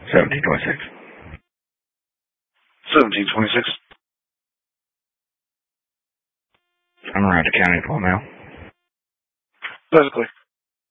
1726. 1726. I'm around the county for now. Basically.